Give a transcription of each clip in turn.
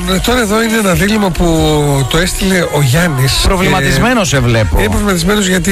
τώρα εδώ είναι ένα δίλημμα που το έστειλε ο Γιάννης. Προβληματισμένος σε βλέπω. Είναι προβληματισμένος γιατί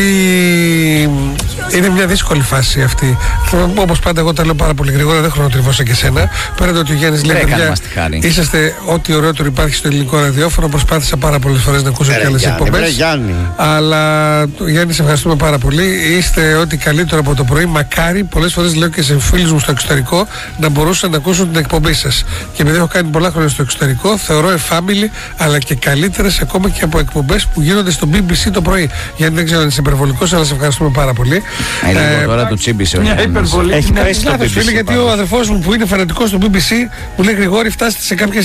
είναι μια δύσκολη φάση αυτή. Όπως πάντα, εγώ τα λέω πάρα πολύ γρήγορα, δεν χρονοτριβώσα και εσένα. Πέραν ότι ο Γιάννης λέει: παιδιά, είσαστε ό,τι ωραιότερο υπάρχει στο ελληνικό ραδιόφωνο. Προσπάθησα πάρα πολλές φορές να ακούσω και άλλες εκπομπές. Αλλά Γιάννη, σε ευχαριστούμε πάρα πολύ. Είστε ό,τι καλύτερο από το πρωί. Μακάρι, πολλές φορές λέω και σε φίλους μου στο εξωτερικό, να μπορούσαν να ακούσουν την εκπομπή σας. Και επειδή έχω κάνει πολλά χρόνια στο εξωτερικό, θεωρώ εφάμιλη αλλά και καλύτερες ακόμα και από εκπομπές που γίνονται στο BBC το πρωί. Γιατί δεν ξέρω αν είσαι υπερβολικός, αλλά σε ευχαριστούμε πάρα πολύ. Τώρα το τσίμπησε. Έχει πέσει το BBC. Γιατί ο αδερφός μου που είναι φανατικός στο BBC μου λέει: Γρηγόρη, φτάνετε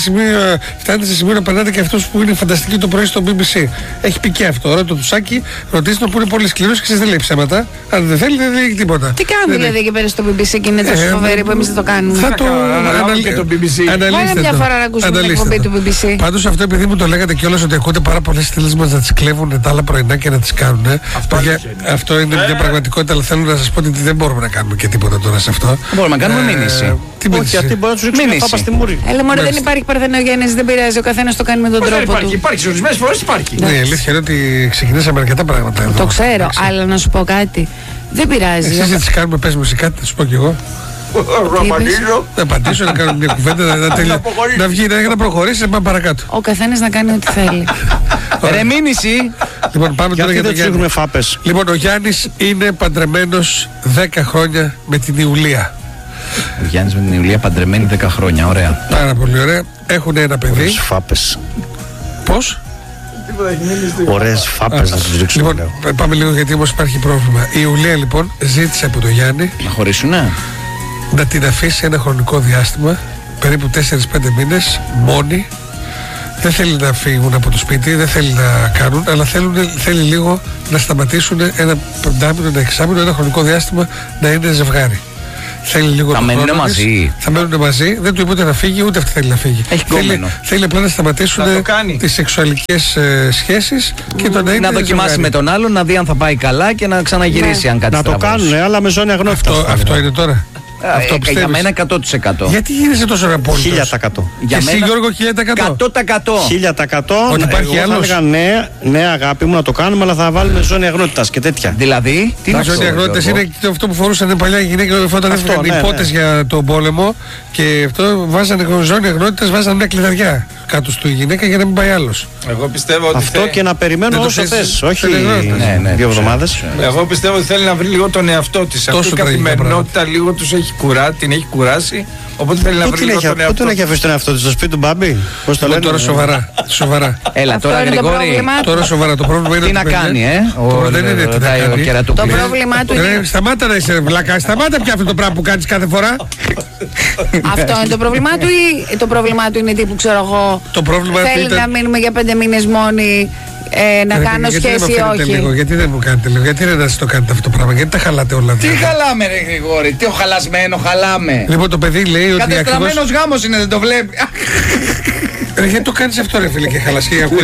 σε σημείο να περνάτε και αυτούς που είναι φανταστικοί το πρωί στο BBC. Έχει πει και αυτό. Τώρα το Τουσάκι, ρωτήστε που είναι πολύ σκληρός και εσείς δεν λέει ψέματα. Αν δεν θέλει, δεν λέει τίποτα. Τι κάνουν δηλαδή εκεί πέρα στο BBC και είναι τόσο φοβεροί που εμείς δεν το κάνουμε? Θα το αναλύσετε το BBC. Μόνο μια φορά να ακούσουμε την εκπομπή του BBC. Πάντως αυτό, επειδή μου το λέγατε κιόλας ότι ακούτε πάρα πολλές στήλες μας να τις κλέβουν τα άλλα πρωινά και να τις κάνουν. Αυτό είναι μια πραγματικότητα, αλλά θέλω να σας πω ότι δεν μπορούμε να κάνουμε και τίποτα τώρα σε αυτό. Μπορούμε να κάνουμε μήνυση. Όχι, γιατί μπορεί να τους ρίξουμε πάπα στη μούρη. Έλα μωρέ, δεν υπάρχει παρθενογέννηση, δεν πειράζει, ο καθένας το κάνει με τον τρόπο του. Υπάρχει, ορισμένες φορές υπάρχει. Ναι, η αλήθεια είναι ότι ξεκινήσαμε αρκετά πράγματα εδώ. Το ξέρω, αλλά να σου πω κάτι. Δεν πειράζει. Εσείς δεν τις κάνουμε, πες μου κάτι, να σου πω κι εγώ. Να απαντήσω, να κάνω μια κουβέντα, να βγει, να προχωρήσει, να πάμε παρακάτω. Ο καθένας να κάνει ό,τι θέλει. Ρε μήνυση. Λοιπόν, πάμε τώρα για τον Γιάννη. Λοιπόν, ο Γιάννης είναι παντρεμένος 10 χρόνια με την Ιουλία. Ο Γιάννης με την Ιουλία παντρεμένη 10 χρόνια, ωραία. Πάρα πολύ ωραία. Έχουν ένα παιδί. Ωραίες φάπες. Πώς? Ωραίες φάπες να τους ρίξουμε. Λοιπόν, πάμε λίγο γιατί όμως υπάρχει πρόβλημα. Η Ιουλία λοιπόν ζήτησε από τον Γιάννη να χωρίσουνε, να την αφήσει ένα χρονικό διάστημα, περίπου 4-5 μήνες, μόνη. Δεν θέλει να φύγουν από το σπίτι, δεν θέλει να κάνουν, αλλά θέλει λίγο να σταματήσουν ένα πεντάμινο, ένα εξάμινο, ένα χρονικό διάστημα να είναι ζευγάρι. Θέλει λίγο θα μένουν μαζί. Θα μένουν μαζί. Δεν του είπε ούτε να φύγει, ούτε αυτή θέλει να φύγει. Θέλει απλά να σταματήσουν τις σεξουαλικές σχέσεις και το να είναι. Να δοκιμάσει ζευγάρι με τον άλλον, να δει αν θα πάει καλά και να ξαναγυρίσει, αν κάτι να το κάνουν, αλλά με ζώνη αγνότητα. Αυτό είναι τώρα. Αυτό για μένα 100%. Γιατί γίνεσαι τόσο ραπόλυτος? 1000%. Για εσύ μένα, Γιώργο 1000%. 1000%. Ότι υπάρχει άλλος? Θα έλεγα ναι αγάπη μου, να το κάνουμε, αλλά θα βάλουμε ζώνη αγνότητας και τέτοια. Δηλαδή, τι είναι ζώνη αγνότητας? Είναι αυτό που φορούσαν παλιά οι γυναίκες όταν έφυγαν οι πότες για τον πόλεμο και αυτό βάζανε ζώνη αγνότητας, βάζανε μια κλειδαριά κάτω στη γυναίκα για να μην πάει άλλος. Εγώ πιστεύω ότι αυτό και να περιμένω όσο θες, όχι 2 εβδομάδες. Εγώ πιστεύω ότι θέλει να βρει λίγο τον εαυτό της. Αυτή η καθημερινότητα λίγο την έχει κουράσει. Οπότε θέλει να βρει λίγο τον εαυτό. Πού τον έχει αφήσει τον εαυτό της, στο σπίτι του Μπάμπη? Πώς το λένε? Τώρα σοβαρά. Έλα τώρα Γρηγόρη. Τώρα σοβαρά. Το πρόβλημα είναι τι να κάνει, δεν είναι τι να κάνει. Το πρόβλημά του είναι. Σταμάτα να είσαι βλάκα. Σταμάτα πια αυτό το πράγμα που κάνεις κάθε φορά. Αυτό είναι το πρόβλημά του ή το πρόβλημά του είναι τύπου, ξέρω εγώ, θέλει να μείνουμε για 5 μήνες μόνοι, να κάνω σχέση ή όχι? Γιατί δεν μου κάνετε λίγο? Γιατί δεν σας το κάνετε αυτό το πράγμα? Γιατί τα χαλάτε όλα? Τι χαλάμε ρε Γρηγόρη? Τι ο χαλασμένο χαλάμε? Λοιπόν, το παιδί λέει ότι κατεστραμμένος γάμος είναι, δεν το βλέπει? Γιατί το κάνεις αυτό ρε φίλε και χαλασχεί? Ακούει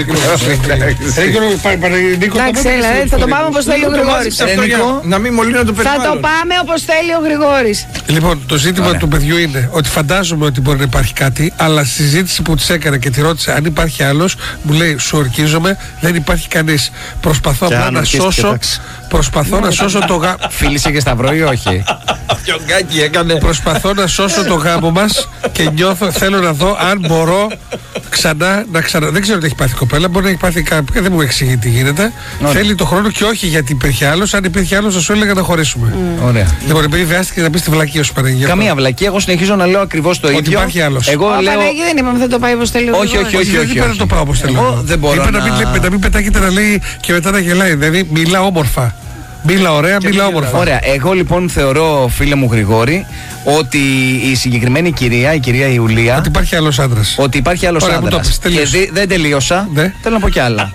εντάξει, θα το πάμε όπως θέλει ο Γρηγόρης. Να μην μολύνω το περιβάλλον. Θα το πάμε όπως θέλει ο Γρηγόρης. Λοιπόν, το ζήτημα του παιδιού είναι ότι φαντάζομαι ότι μπορεί να υπάρχει κάτι, αλλά στη συζήτηση που της έκανα και τη ρώτησε αν υπάρχει άλλος, μου λέει σου ορκίζομαι, δεν υπάρχει κανείς. Προσπαθώ απλά να σώσω. Προσπαθώ να σώσω το γάμο. Φίλησε και σταυρό ή όχι? Προσπαθώ να σώσω το γάμο μας και θέλω να δω αν μπορώ ξανά. Δεν ξέρω τι έχει πάθει η κοπέλα, μπορεί να έχει πάθει κάποιο, δεν μου εξηγεί τι γίνεται. Θέλει το χρόνο και όχι γιατί υπήρχε άλλος. Αν υπήρχε άλλος θα σου έλεγα να χωρίσουμε. Ωραία. Λοιπόν, επειδή βιάστηκε να πεις τη βλακία σου Παναγία. Καμία βλακία, εγώ συνεχίζω να λέω ακριβώς το ίδιο. Ότι υπάρχει άλλος. Εγώ λέω. Παναγία δεν είπαμε θα το πάει όπως θέλει. Όχι. Δεν είπα να το πάω όπως θέλω. Δεν μπορώ να μην πετάγεται να λέει και μετά να γελάει. Δηλαδή μιλά όμορφα. Μίλα ωραία, μίλα όμορφα. Ωραία. Εγώ λοιπόν θεωρώ, φίλε μου Γρηγόρη, ότι η συγκεκριμένη κυρία, η κυρία Ιουλία. Ότι υπάρχει άλλος άντρας. Ότι υπάρχει άλλος άντρας. Και δεν τελείωσα. Ναι. Θέλω να πω κι άλλα.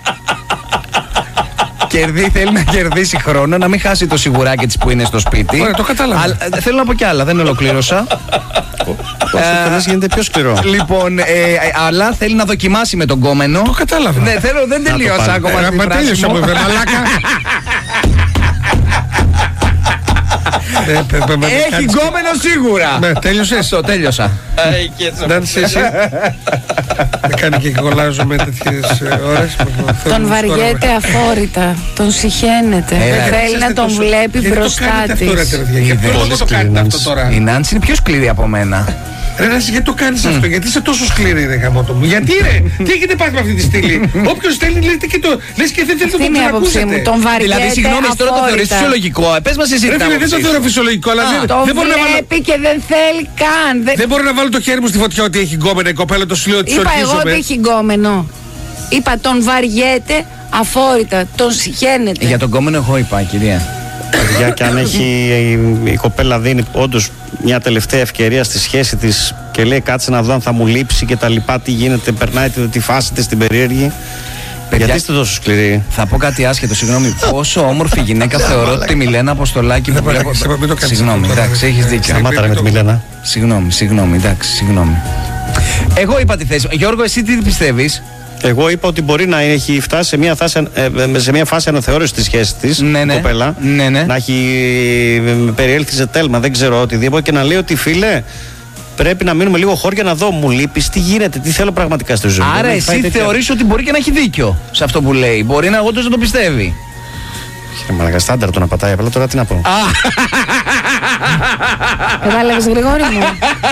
Θέλει να κερδίσει χρόνο, να μην χάσει το σιγουράκι της που είναι στο σπίτι. Ωραία, το κατάλαβα. Θέλω να πω κι άλλα, δεν ολοκλήρωσα. Όσο γίνεται πιο σκληρό. Λοιπόν, αλλά θέλει να δοκιμάσει με τον κόμενο. Το κατάλαβα. Ναι, δεν τελείωσα ακόμα. Μα τέλειωσα μου, μαλάκα. Έχει γκόμενο σίγουρα. Ναι, τέλειωσες. Το τέλειωσα. Νάνση, εσύ. Δεν κάνει και κολλάζω με τέτοιες ώρες. Τον βαριέται αφόρητα. Τον συχαίνεται. Δεν θέλει να τον βλέπει μπροστά της. Η Νάνση είναι πιο σκληρή από μένα. Ρε Νάνση, γιατί το κάνεις αυτό, γιατί είσαι τόσο σκληρή, ρε γαμότο μου? Γιατί ρε, τι έχετε πάθει με αυτή τη στήλη? Όποιος στέλνει, λέτε και το. Λες και δεν θέλετε να τον ξανακούσετε. Τον βαριέται. Δηλαδή, συγγνώμη, τώρα το θεωρείς φυσιολογικό. Πες μας εσύ. Ρε φίλε, δεν το θεωρώ φυσιολογικό, αλλά δεν μπορώ να βάλω. Βλέπει και δεν θέλει καν. Δεν μπορώ να βάλω το χέρι μου στη φωτιά ότι έχει γκόμενο η κοπέλα, το σου λέω ότι είπα εγώ ότι έχει γκόμενο. Είπα τον βαριέται αφόρητα, τον συχαίνεται. Για τον γκόμενο εγώ είπα, κυρία. Παιδιά, και αν έχει η κοπέλα δίνει όντως μια τελευταία ευκαιρία στη σχέση της και λέει κάτσε να δω αν θα μου λείψει και τα λοιπά, τι γίνεται, περνάει τη φάση της την περίεργη. Παιδιά, γιατί είστε τόσο σκληροί? Θα πω κάτι άσχετο, συγγνώμη. Πόσο όμορφη γυναίκα θεωρώ τη Μιλένα Αποστολάκη που βλέπω. Συγγνώμη, εντάξει, έχεις δίκιο. Σταμάτα με τη Μιλένα. Συγγνώμη, εντάξει, συγγνώμη. Εγώ είπα τη θέση. Γιώργο, εσύ τι πιστεύεις? Εγώ είπα ότι μπορεί να έχει φτάσει σε μια φάση αναθεώρησης της σχέσης της, κοπέλα, να έχει περιέλθει σε τέλμα, δεν ξέρω οτιδήποτε, και να λέει ότι φίλε, πρέπει να μείνουμε λίγο χώρια να δω, μου λείπεις, τι γίνεται, τι θέλω πραγματικά στη ζωή. Άρα εσύ θεωρείς ότι μπορεί και να έχει δίκιο σε αυτό που λέει, μπορεί να όντως να το πιστεύει. Μαλάκα, στάνταρ το να πατάει, απλά τώρα τι να πω. Κατάλαβες, Γρηγόρη μου?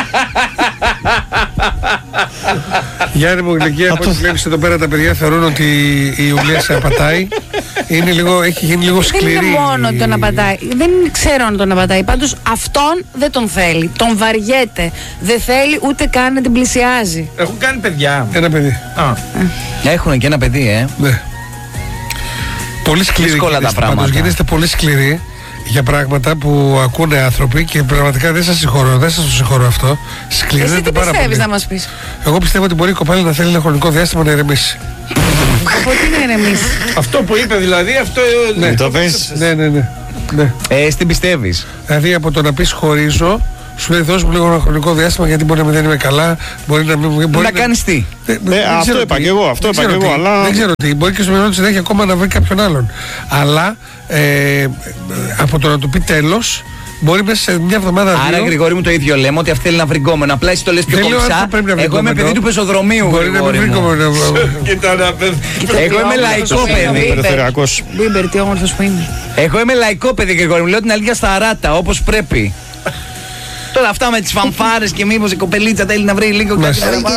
Γιάννη μου, Γλυκία, από ό,τι βλέπεις εδώ πέρα τα παιδιά θεωρούν ότι η Ιουλία σε απατάει. Έχει γίνει λίγο σκληρή. Δεν είναι μόνο το να πατάει. Δεν ξέρω αν τον απατάει. Πάντως αυτόν δεν τον θέλει. Τον βαριέται. Δεν θέλει ούτε καν να την πλησιάζει. Έχουν κάνει παιδιά. Ένα παιδί. Έχουν και ένα παιδί, Ναι. Πολύ σκληρή. Δύσκολα τα πράγματα. Γίνεστε πολύ σκληροί για πράγματα που ακούνε άνθρωποι και πραγματικά δεν σας συγχωρώ. Δεν σας το συγχωρώ αυτό. Σκληρίζετε εσύ τι πάρα πιστεύεις πολύ. να μας πεις? Εγώ πιστεύω ότι μπορεί η κοπέλα να θέλει ένα χρονικό διάστημα να ηρεμήσει. Από τι να ηρεμήσει? Αυτό που είπε δηλαδή, αυτό. Ναι, το πες. Ναι. τι πιστεύεις? Δηλαδή από το να πεις χωρίζω, σου λέει δώσ' μου λίγο ένα χρονικό διάστημα γιατί μπορεί να μην δεν είμαι καλά, μπορεί να μην. Να κάνεις τι? Αυτό είπα και εγώ, αλλά. Δεν ξέρω τι. Μπορεί και στο μυαλό της έχει ακόμα να βρει κάποιον άλλον. Αλλά από το να του πει τέλος, μπορεί μέσα σε μια εβδομάδα. Άρα, Γρηγόρη μου, το ίδιο λέμε, ότι αυτή θέλει να βρει γκόμενο. Απλά εσύ το λες πιο κομψά. Εγώ είμαι παιδί του πεζοδρομίου. Μπορεί να βρει γκόμενο. Εγώ είμαι λαϊκό παιδί. Μπίμπερ, τι όμορφος που είναι. Εγώ είμαι λαϊκό παιδί, Γρηγόρη μου. Λέω την αλήθεια στα αράτα, όπως πρέπει. Τώρα αυτά με τις φανφάρες και μήπως η κοπελίτσα θέλει να βρει λίγο κάτι.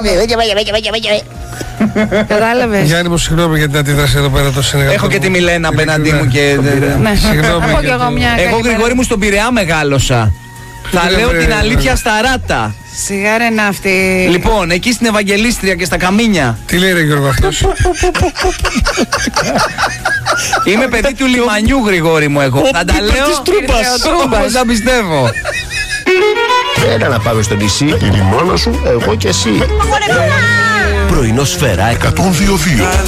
Κατάλαβες? Γιάννη μου, συγγνώμη για την αντίδραση εδώ πέρα το συνεργατό. Έχω και τη Μιλένα απέναντί μου και. Συγγνώμη. Εγώ, Γρηγόρη μου, στον Πειραιά μεγάλωσα. Θα λέω την αλήθεια στα αράτα. Σιγά ρε ναύτη. Λοιπόν, εκεί στην Ευαγγελίστρια και στα Καμίνια. Τι λέει ρε Γιώργο αυτός? Είμαι παιδί του λιμανιού, Γρηγόρη μου, εγώ. Θα τα λέω όπως θα πιστεύω. Έλα να πάμε στο νησί, η μόνα σου, εγώ και εσύ. Πρωινό Σφαίρα 102,2.